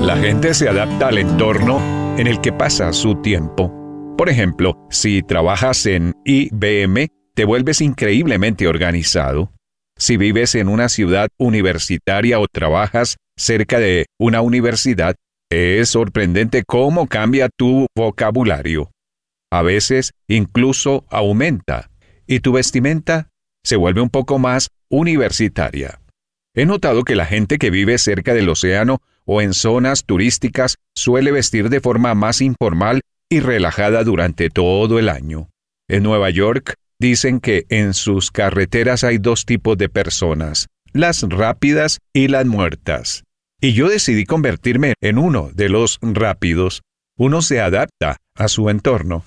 La gente se adapta al entorno en el que pasa su tiempo. Por ejemplo, si trabajas en IBM, te vuelves increíblemente organizado. Si vives en una ciudad universitaria o trabajas cerca de una universidad, es sorprendente cómo cambia tu vocabulario. A veces incluso aumenta, y tu vestimenta se vuelve un poco más universitaria. He notado que la gente que vive cerca del océano o en zonas turísticas suele vestir de forma más informal y relajada durante todo el año. En Nueva York, dicen que en sus carreteras hay dos tipos de personas, las rápidas y las muertas. Y yo decidí convertirme en uno de los rápidos. Uno se adapta a su entorno.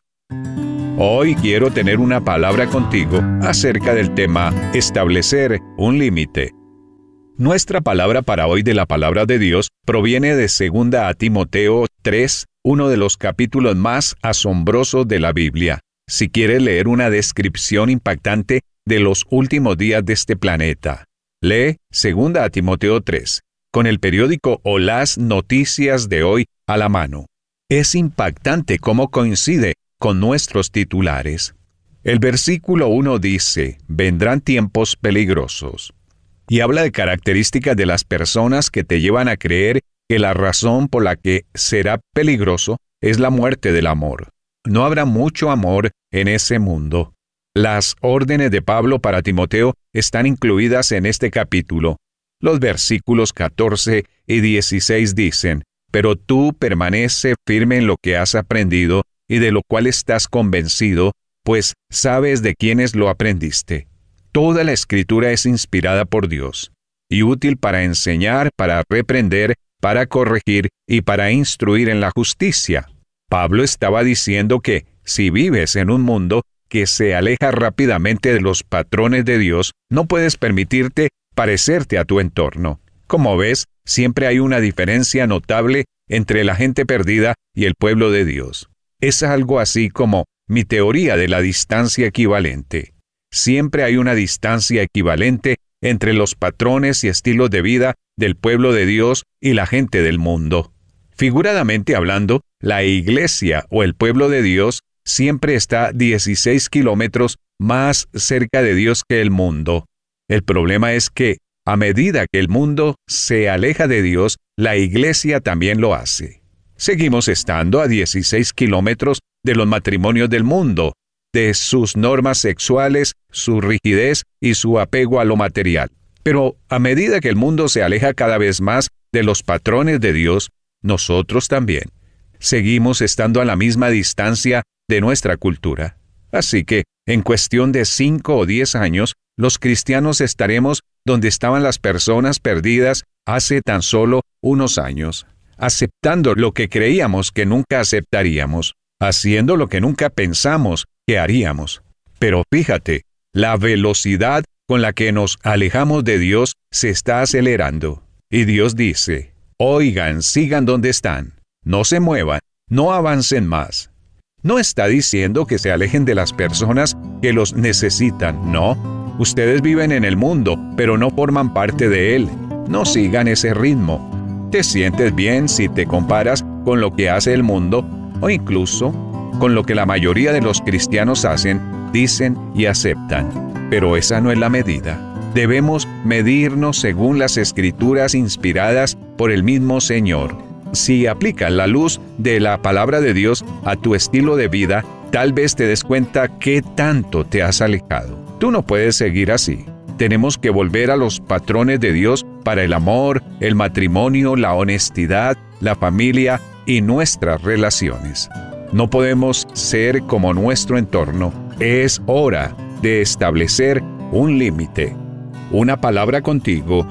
Hoy quiero tener una palabra contigo acerca del tema establecer un límite. Nuestra palabra para hoy de la palabra de Dios proviene de 2 Timoteo 3, uno de los capítulos más asombrosos de la Biblia. Si quieres leer una descripción impactante de los últimos días de este planeta, lee 2 Timoteo 3, con el periódico o las noticias de hoy a la mano. Es impactante cómo coincide con nuestros titulares. El versículo 1 dice, vendrán tiempos peligrosos. Y habla de características de las personas que te llevan a creer que la razón por la que será peligroso es la muerte del amor. No habrá mucho amor en ese mundo. Las órdenes de Pablo para Timoteo están incluidas en este capítulo. Los versículos 14 y 16 dicen, pero tú permanece firme en lo que has aprendido y de lo cual estás convencido, pues sabes de quiénes lo aprendiste. Toda la Escritura es inspirada por Dios y útil para enseñar, para reprender, para corregir y para instruir en la justicia. Pablo estaba diciendo que, si vives en un mundo que se aleja rápidamente de los patrones de Dios, no puedes permitirte parecerte a tu entorno. Como ves, siempre hay una diferencia notable entre la gente perdida y el pueblo de Dios. Es algo así como mi teoría de la distancia equivalente. Siempre hay una distancia equivalente entre los patrones y estilos de vida del pueblo de Dios y la gente del mundo. Figuradamente hablando, la iglesia o el pueblo de Dios siempre está 16 kilómetros más cerca de Dios que el mundo. El problema es que, a medida que el mundo se aleja de Dios, la iglesia también lo hace. Seguimos estando a 16 kilómetros de los matrimonios del mundo, de sus normas sexuales, su rigidez y su apego a lo material. Pero a medida que el mundo se aleja cada vez más de los patrones de Dios, nosotros también seguimos estando a la misma distancia de nuestra cultura. Así que, en cuestión de 5 o 10 años, los cristianos estaremos donde estaban las personas perdidas hace tan solo unos años, aceptando lo que creíamos que nunca aceptaríamos, haciendo lo que nunca pensamos que haríamos. Pero fíjate, la velocidad con la que nos alejamos de Dios se está acelerando. Y Dios dice, oigan, sigan donde están, no se muevan, no avancen más. No está diciendo que se alejen de las personas que los necesitan, no. Ustedes viven en el mundo, pero no forman parte de él. No sigan ese ritmo. Te sientes bien si te comparas con lo que hace el mundo, o incluso con lo que la mayoría de los cristianos hacen, dicen y aceptan. Pero esa no es la medida. Debemos medirnos según las Escrituras inspiradas por el mismo Señor. Si aplicas la luz de la palabra de Dios a tu estilo de vida, tal vez te des cuenta qué tanto te has alejado. Tú no puedes seguir así. Tenemos que volver a los patrones de Dios para el amor, el matrimonio, la honestidad, la familia y nuestras relaciones. No podemos ser como nuestro entorno. Es hora de establecer un límite. Una palabra contigo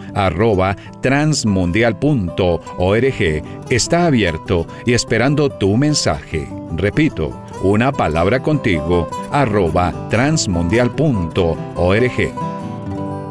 @transmundial.org está abierto y esperando tu mensaje. Repito, una palabra contigo @transmundial.org.